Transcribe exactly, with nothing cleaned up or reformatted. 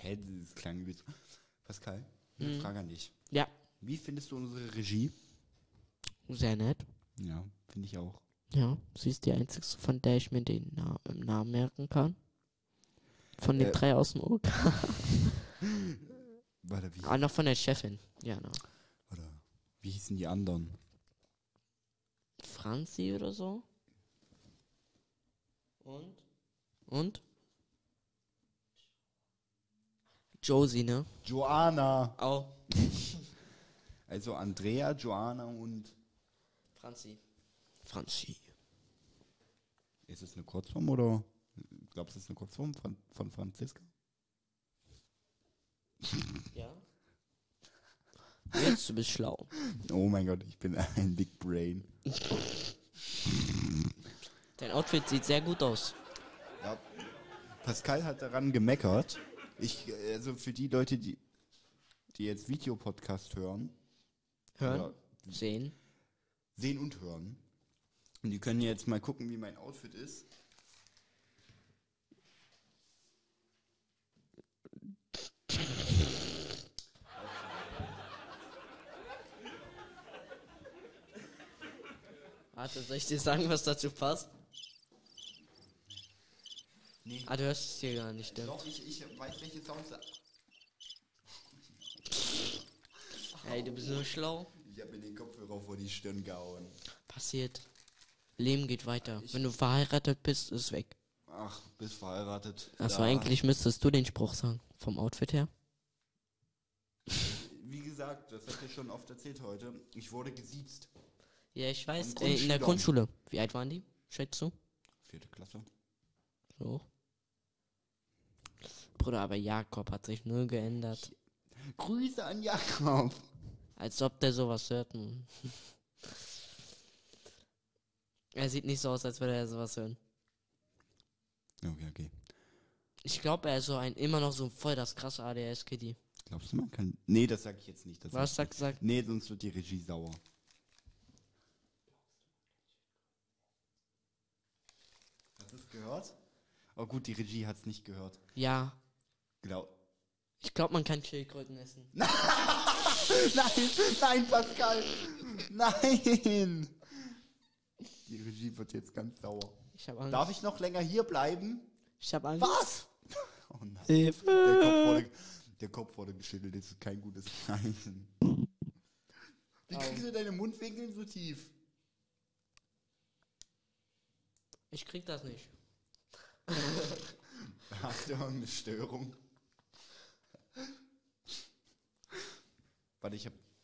hä, das klang wie so. Pascal, eine Mhm. Frage an dich. Ja, Wie findest du unsere Regie? sehr nett. Ja, finde ich auch. Ja, sie ist die einzige, von der ich mir den Na im Namen merken kann. Von den Äh. drei aus dem O K. Warte, wie, Ah, noch von der Chefin. Ja, no. warte, wie hießen die anderen? Franzi oder so. Und? Und? Josie, ne? Joanna. Auch. Also Andrea, Joanna und... Franzi. Franzi. Ist es eine Kurzform oder... Glaubst du, es ist eine Kurzform von, von Franziska? Ja. Jetzt, du bist schlau. Oh mein Gott, ich bin ein Big Brain. Dein Outfit sieht sehr gut aus. Ja, Pascal hat daran gemeckert. Ich, also für die Leute, die, die jetzt Videopodcast hören, Hören? oder Sehen? sehen und hören, und die können jetzt mal gucken, wie mein Outfit ist. Warte, soll ich dir sagen, was dazu passt? Nee. Ah, du hörst es hier gar nicht, stimmt. Doch, ich, ich weiß, welche Sounds... Ey, du bist nur schlau. Ich habe mir den Kopfhörer vor die Stirn gehauen. Passiert. Leben geht weiter. Wenn du verheiratet bist, ist es weg. Ach, bist verheiratet. Also Ja. eigentlich müsstest du den Spruch sagen. Vom Outfit her. Wie gesagt, das hatte ich schon oft erzählt heute. Ich wurde gesiezt. Ja, ich weiß. Von Äh, in der Grundschülern. Grundschule. Wie alt waren die? Schätzt du? Vierte Klasse. So. Bruder, aber Jakob hat sich null geändert. Grüße an Jakob. Als ob der sowas hört. Hm. Er sieht nicht so aus, als würde er sowas hören. Okay, okay. Ich glaube, er ist so ein immer noch so voll das krasse A D H S-Kitty. Glaubst du, man kann... Nee, das sag ich jetzt nicht. Das Was sag ich sagt, sagt? nicht. Nee, sonst wird die Regie sauer. Hast du es gehört? Oh gut, die Regie hat es nicht gehört. Ja. Glaub... Ich glaube, man kann Schildkröten essen. Nein, nein, Pascal. Nein. Die Regie wird jetzt ganz sauer. Ich habe Angst. Darf ich noch länger hier bleiben? Ich habe Angst. Was? Oh nein. Hilfe. Der Kopf wurde, der Kopf wurde geschüttelt, das ist kein gutes Zeichen. Wie Au. kriegst du deine Mundwinkel so tief? Ich krieg das nicht. Hast du irgendeine Störung? Warte, ich hab